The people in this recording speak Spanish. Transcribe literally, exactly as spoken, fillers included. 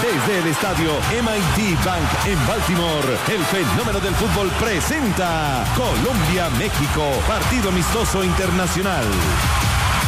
Desde el estadio M I T Bank en Baltimore, el fenómeno del fútbol presenta Colombia-México, partido amistoso internacional.